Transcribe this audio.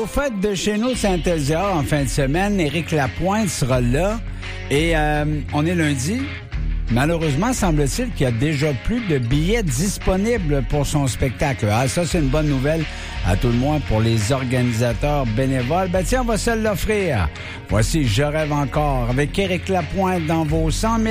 fêtes de chez nous Saint-Elzéar en fin de semaine. Éric Lapointe sera là. Et on est lundi. Malheureusement, semble-t-il qu'il y a déjà plus de billets disponibles pour son spectacle. Ah, ça, c'est une bonne nouvelle, à tout le moins pour les organisateurs bénévoles. Ben tiens, on va se l'offrir. Voici Je rêve encore avec Éric Lapointe dans vos 100 000